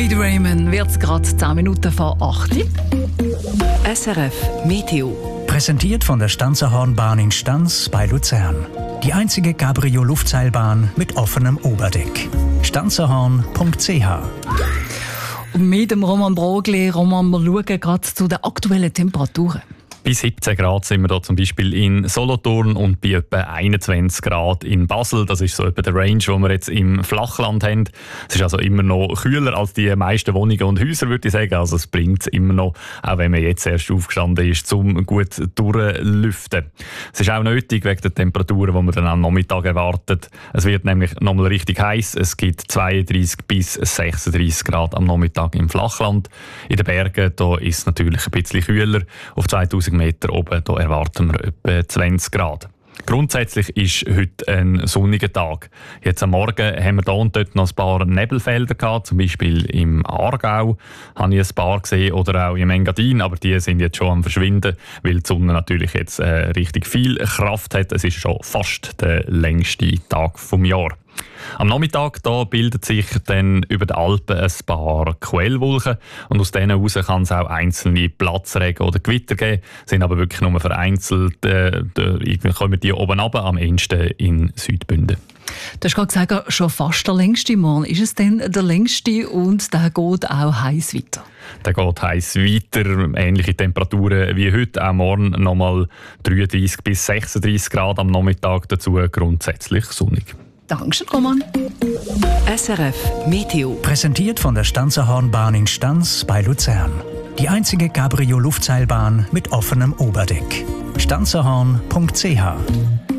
Need Raymond wird es gerade 10 Minuten vor 8 Uhr. SRF Meteo. Präsentiert von der Stanzerhornbahn in Stanz bei Luzern. Die einzige Cabrio-Luftseilbahn mit offenem Oberdeck. stanzerhorn.ch. Und mit dem Roman Brogli, Roman, wir schauen gerade zu den aktuellen Temperaturen. Bei 17 Grad sind wir da zum Beispiel in Solothurn und bei etwa 21 Grad in Basel. Das ist so etwa der Range, den wir jetzt im Flachland haben. Es ist also immer noch kühler als die meisten Wohnungen und Häuser, würde ich sagen. Also es blinkt immer noch, auch wenn man jetzt erst aufgestanden ist, um gut durchlüften. Es ist auch nötig wegen der Temperaturen, die man dann am Nachmittag erwartet. Es wird nämlich nochmal richtig heiß. Es gibt 32 bis 36 Grad am Nachmittag im Flachland. In den Bergen da ist es natürlich ein bisschen kühler. Auf 2000 Meter oben da erwarten wir etwa 20 Grad. Grundsätzlich ist heute ein sonniger Tag. Jetzt am Morgen haben wir da und dort noch ein paar Nebelfelder gehabt, zum Beispiel im Aargau habe ich ein paar gesehen oder auch im Engadin, aber die sind jetzt schon am Verschwinden, weil die Sonne natürlich jetzt richtig viel Kraft hat. Es ist schon fast der längste Tag vom Jahr. Am Nachmittag da bildet sich dann über die Alpen ein paar Quellwolken und aus denen heraus kann es auch einzelne Platzregen oder Gewitter geben, sind aber wirklich nur vereinzelt, kommen die oben runter, am ehesten in Südbünden. Du hast gerade gesagt, schon fast der längste Morgen. Ist es denn der längste und der geht auch heiß weiter? Der geht heiß weiter, ähnliche Temperaturen wie heute, auch morgen nochmal 33 bis 36 Grad am Nachmittag, dazu grundsätzlich sonnig. Dankeschön, Roman. SRF Meteo. Präsentiert von der Stanzerhornbahn in Stanz bei Luzern. Die einzige Cabrio-Luftseilbahn mit offenem Oberdeck. stanzerhorn.ch